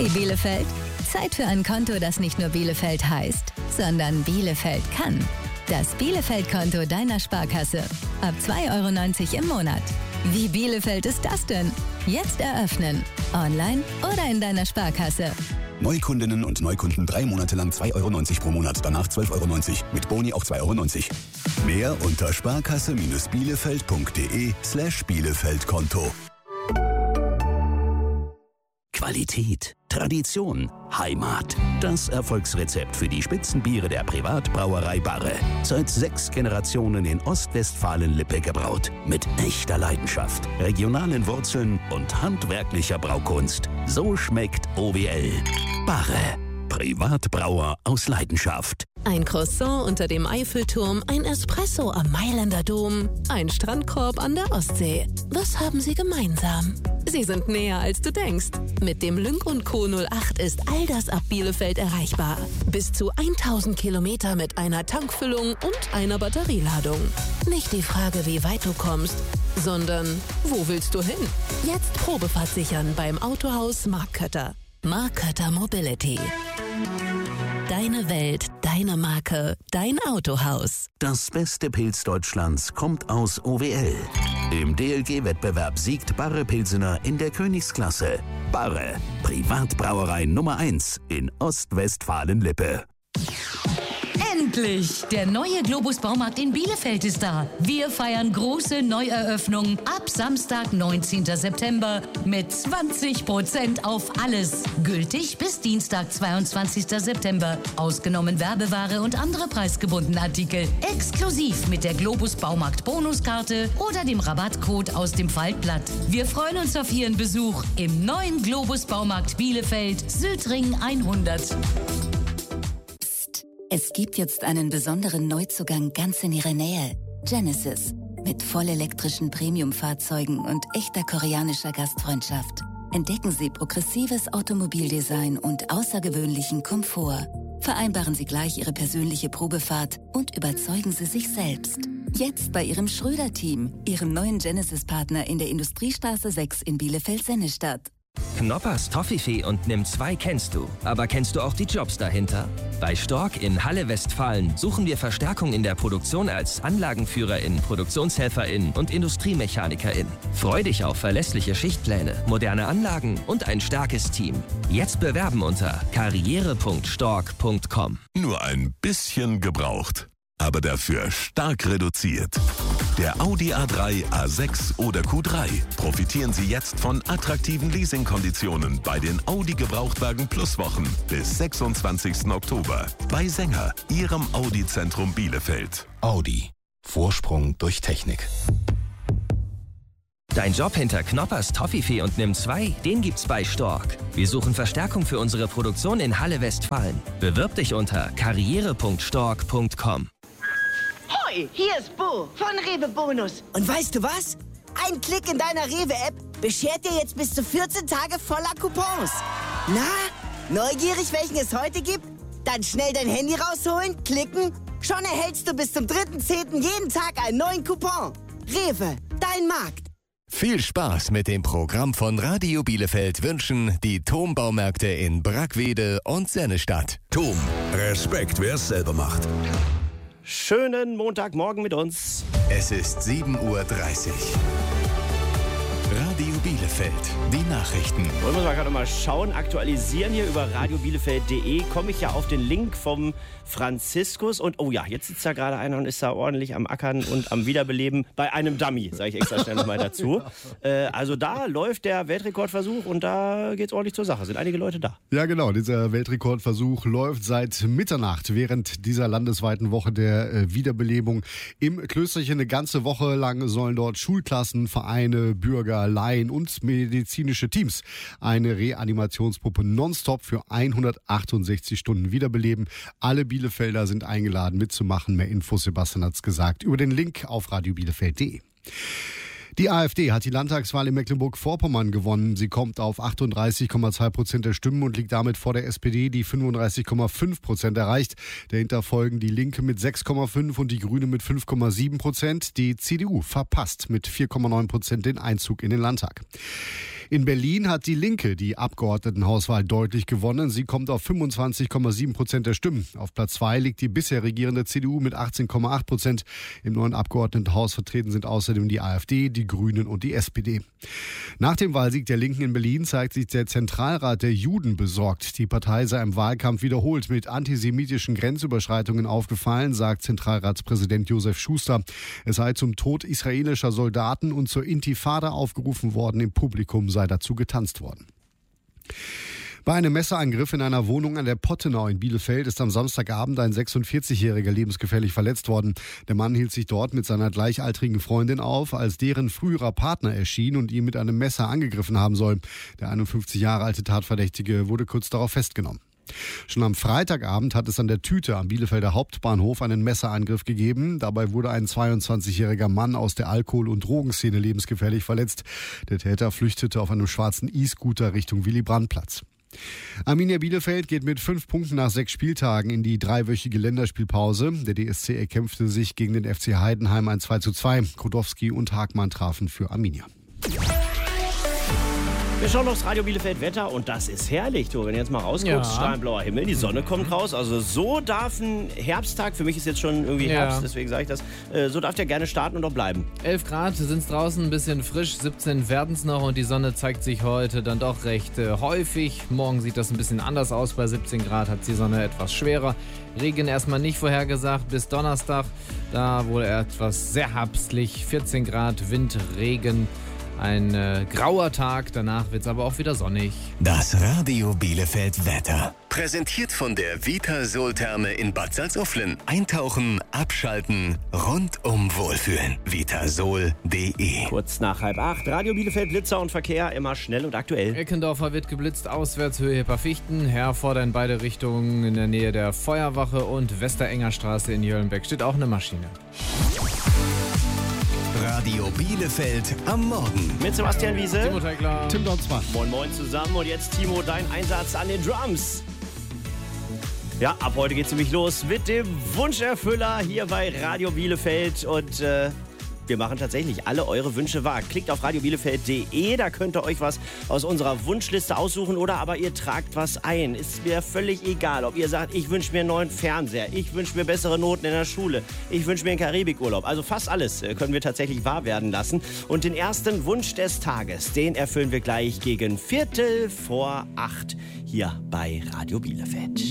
Hey Bielefeld, Zeit für ein Konto, das nicht nur Bielefeld heißt, sondern Bielefeld kann. Das Bielefeld-Konto deiner Sparkasse. Ab 2,90 € im Monat. Wie Bielefeld ist das denn? Jetzt eröffnen. Online oder in deiner Sparkasse. Neukundinnen und Neukunden 3 Monate lang 2,90 € pro Monat, danach 12,90 €. Mit Boni auch 2,90 €. Mehr unter sparkasse-bielefeld.de/Bielefeld-Konto. Qualität, Tradition, Heimat. Das Erfolgsrezept für die Spitzenbiere der Privatbrauerei Barre. Seit 6 Generationen in Ostwestfalen-Lippe gebraut. Mit echter Leidenschaft, regionalen Wurzeln und handwerklicher Braukunst. So schmeckt OWL. Barre. Privatbrauer aus Leidenschaft. Ein Croissant unter dem Eiffelturm, ein Espresso am Mailänder Dom, ein Strandkorb an der Ostsee. Was haben sie gemeinsam? Sie sind näher, als du denkst. Mit dem Lynk & Co. 08 ist all das ab Bielefeld erreichbar. Bis zu 1000 Kilometer mit einer Tankfüllung und einer Batterieladung. Nicht die Frage, wie weit du kommst, sondern wo willst du hin? Jetzt Probefahrt sichern beim Autohaus Markkötter. Markkötter Mobility. Deine Welt, deine Marke, dein Autohaus. Das beste Pilz Deutschlands kommt aus OWL. Im DLG-Wettbewerb siegt Barre Pilsener in der Königsklasse. Barre, Privatbrauerei Nummer 1 in Ostwestfalen-Lippe. Endlich! Der neue Globus Baumarkt in Bielefeld ist da. Wir feiern große Neueröffnung ab Samstag, 19. September mit 20% auf alles. Gültig bis Dienstag, 22. September. Ausgenommen Werbeware und andere preisgebundene Artikel. Exklusiv mit der Globus Baumarkt Bonuskarte oder dem Rabattcode aus dem Faltblatt. Wir freuen uns auf Ihren Besuch im neuen Globus Baumarkt Bielefeld, Südring 100. Es gibt jetzt einen besonderen Neuzugang ganz in Ihrer Nähe. Genesis. Mit vollelektrischen Premium-Fahrzeugen und echter koreanischer Gastfreundschaft. Entdecken Sie progressives Automobildesign und außergewöhnlichen Komfort. Vereinbaren Sie gleich Ihre persönliche Probefahrt und überzeugen Sie sich selbst. Jetzt bei Ihrem Schröder-Team, Ihrem neuen Genesis-Partner in der Industriestraße 6 in Bielefeld-Sennestadt. Knoppers, Toffifee und Nimm 2 kennst du. Aber kennst du auch die Jobs dahinter? Bei Stork in Halle Westfalen suchen wir Verstärkung in der Produktion als Anlagenführerin, Produktionshelferin und Industriemechanikerin. Freu dich auf verlässliche Schichtpläne, moderne Anlagen und ein starkes Team. Jetzt bewerben unter karriere.stork.com. Nur ein bisschen gebraucht, aber dafür stark reduziert. Der Audi A3, A6 oder Q3. Profitieren Sie jetzt von attraktiven Leasingkonditionen bei den Audi Gebrauchtwagen Plus Wochen bis 26. Oktober. Bei Sänger, Ihrem Audi-Zentrum Bielefeld. Audi. Vorsprung durch Technik. Dein Job hinter Knoppers, Toffifee und Nimm 2, den gibt's bei Stork. Wir suchen Verstärkung für unsere Produktion in Halle Westfalen. Bewirb dich unter karriere.stork.com. Hoi, hier ist Bo von Rewe Bonus. Und weißt du was? Ein Klick in deiner Rewe-App beschert dir jetzt bis zu 14 Tage voller Coupons. Na, neugierig, welchen es heute gibt? Dann schnell dein Handy rausholen, klicken. Schon erhältst du bis zum 3.10. jeden Tag einen neuen Coupon. Rewe, dein Markt. Viel Spaß mit dem Programm von Radio Bielefeld wünschen die TOM-Baumärkte in Brackwede und Sennestadt. TOM, Respekt, wer es selber macht. Schönen Montagmorgen mit uns. Es ist 7:30 Uhr. Radio Bielefeld, die Nachrichten. Wollen wir mal gerade mal schauen, aktualisieren hier über radiobielefeld.de. Komme ich ja auf den Link vom Franziskus. Und oh ja, jetzt sitzt da gerade einer und ist da ordentlich am Ackern und am Wiederbeleben bei einem Dummy, sage ich extra schnell nochmal dazu. Also da läuft der Weltrekordversuch und da geht's ordentlich zur Sache. Sind einige Leute da? Ja genau, dieser Weltrekordversuch läuft seit Mitternacht während dieser landesweiten Woche der Wiederbelebung im Klösterchen. Eine ganze Woche lang sollen dort Schulklassen, Vereine, Bürger, Laien und medizinische Teams eine Reanimationspuppe nonstop für 168 Stunden wiederbeleben. Alle Bielefelder sind eingeladen mitzumachen. Mehr Infos, Sebastian hat's gesagt, über den Link auf radiobielefeld.de. Die AfD hat die Landtagswahl in Mecklenburg-Vorpommern gewonnen. Sie kommt auf 38,2% der Stimmen und liegt damit vor der SPD, die 35,5% erreicht. Dahinter folgen die Linke mit 6,5% und die Grüne mit 5,7%. Die CDU verpasst mit 4,9% den Einzug in den Landtag. In Berlin hat die Linke die Abgeordnetenhauswahl deutlich gewonnen. Sie kommt auf 25,7% der Stimmen. Auf Platz 2 liegt die bisher regierende CDU mit 18,8%. Im neuen Abgeordnetenhaus vertreten sind außerdem die AfD, die Grünen und die SPD. Nach dem Wahlsieg der Linken in Berlin zeigt sich der Zentralrat der Juden besorgt. Die Partei sei im Wahlkampf wiederholt mit antisemitischen Grenzüberschreitungen aufgefallen, sagt Zentralratspräsident Josef Schuster. Es sei zum Tod israelischer Soldaten und zur Intifada aufgerufen worden. Im Publikum sei dazu getanzt worden. Bei einem Messerangriff in einer Wohnung an der Pottenau in Bielefeld ist am Samstagabend ein 46-Jähriger lebensgefährlich verletzt worden. Der Mann hielt sich dort mit seiner gleichaltrigen Freundin auf, als deren früherer Partner erschien und ihn mit einem Messer angegriffen haben soll. Der 51 Jahre alte Tatverdächtige wurde kurz darauf festgenommen. Schon am Freitagabend hat es an der Tüte am Bielefelder Hauptbahnhof einen Messerangriff gegeben. Dabei wurde ein 22-jähriger Mann aus der Alkohol- und Drogenszene lebensgefährlich verletzt. Der Täter flüchtete auf einem schwarzen E-Scooter Richtung Willy-Brandt-Platz. Arminia Bielefeld geht mit 5 Punkten nach 6 Spieltagen in die 3-wöchige Länderspielpause. Der DSC erkämpfte sich gegen den FC Heidenheim ein 2:2. Krodowski und Hagmann trafen für Arminia. Wir schauen aufs Radio Bielefeld Wetter und das ist herrlich. Du, wenn du jetzt mal rausguckst, strahlblauer Himmel, die Sonne kommt raus. Also so darf ein Herbsttag, für mich ist jetzt schon irgendwie Herbst, deswegen sage ich das, so darf der gerne starten und auch bleiben. 11 Grad sind es draußen, ein bisschen frisch, 17 werden es noch und die Sonne zeigt sich heute dann doch recht häufig. Morgen sieht das ein bisschen anders aus, bei 17 Grad hat die Sonne etwas schwerer. Regen erstmal nicht vorhergesagt bis Donnerstag, da wohl etwas sehr herbstlich, 14 Grad, Wind, Regen. Ein grauer Tag, danach wird es aber auch wieder sonnig. Das Radio Bielefeld Wetter. Präsentiert von der Vitasol-Therme in Bad Salzuflen. Eintauchen, abschalten, rundum wohlfühlen. Vitasol.de. Kurz nach 7:30, Radio Bielefeld, Blitzer und Verkehr, immer schnell und aktuell. Eckendorfer wird geblitzt, auswärts Höhe Hipperfichten. Herforder in beide Richtungen in der Nähe der Feuerwache und Westerenger Straße in Jöllenbeck steht auch eine Maschine. Radio Bielefeld am Morgen. Mit Sebastian Wiese, Timo Teigler, Tim Donsmann. Moin Moin zusammen und jetzt Timo, dein Einsatz an den Drums. Ja, ab heute geht's nämlich los mit dem Wunscherfüller hier bei Radio Bielefeld und wir machen tatsächlich alle eure Wünsche wahr. Klickt auf radiobielefeld.de, da könnt ihr euch was aus unserer Wunschliste aussuchen oder aber ihr tragt was ein. Ist mir völlig egal, ob ihr sagt, ich wünsche mir einen neuen Fernseher, ich wünsche mir bessere Noten in der Schule, ich wünsche mir einen Karibikurlaub. Also fast alles können wir tatsächlich wahr werden lassen. Und den ersten Wunsch des Tages, den erfüllen wir gleich gegen 7:45 hier bei Radio Bielefeld.